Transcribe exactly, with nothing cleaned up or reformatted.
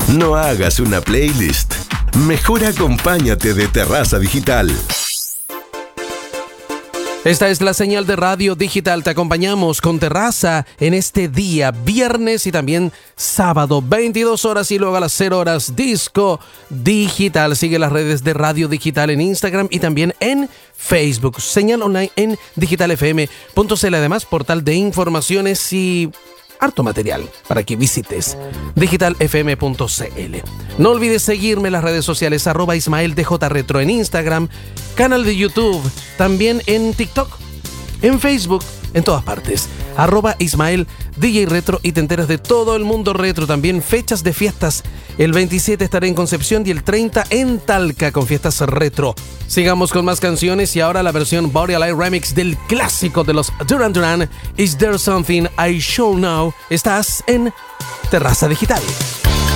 No hagas una playlist. Mejor acompáñate de Terraza Digital. Esta es la señal de Radio Digital. Te acompañamos con Terraza en este día, viernes y también sábado, veintidós horas y luego a las cero horas, Disco Digital. Sigue las redes de Radio Digital en Instagram y también en Facebook. Señal online en digital f m punto c l. Además, portal de informaciones y harto material para que visites digital f m punto c l. No olvides seguirme en las redes sociales arroba Ismael D J Retro en Instagram, canal de YouTube, también en TikTok, en Facebook, en todas partes. Arroba Ismael D J Retro y te enteras de todo el mundo retro. También fechas de fiestas. El veintisiete estaré en Concepción y el treinta en Talca con fiestas retro. Sigamos con más canciones y ahora la versión Body Alive Remix del clásico de los Duran Duran, Is There Something I Should Know. Estás en Terraza Digital.